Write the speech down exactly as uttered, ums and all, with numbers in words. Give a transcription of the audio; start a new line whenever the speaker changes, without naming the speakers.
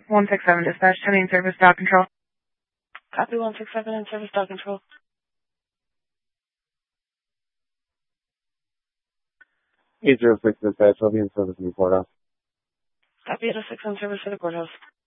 one six seven dispatch, ten in service, dog control.
Copy one six seven in service, dog control.
eight zero six dispatch, I'll be in service in the courthouse.
Copy eight oh six in service to the courthouse.